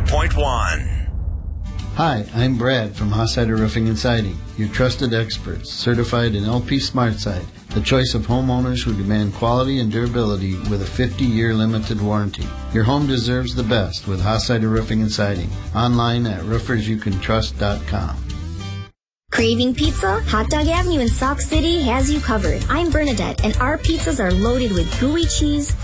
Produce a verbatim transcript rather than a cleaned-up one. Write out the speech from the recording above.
point one. Hi, I'm Brad from Hossider Roofing and Siding, your trusted experts, certified in L P SmartSide, the choice of homeowners who demand quality and durability with a fifty-year limited warranty. Your home deserves the best with Hossider Roofing and Siding. Online at roofers you can trust dot com. Craving pizza? Hot Dog Avenue in Sauk City has you covered. I'm Bernadette, and our pizzas are loaded with gooey cheese,